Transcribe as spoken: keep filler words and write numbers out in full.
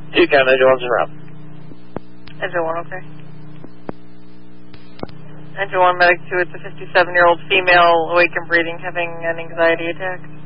Two count, ninety-one's en route. ninety-one, okay. ninety-one, medic two, it's a fifty-seven-year-old female, awake and breathing, having an anxiety attack.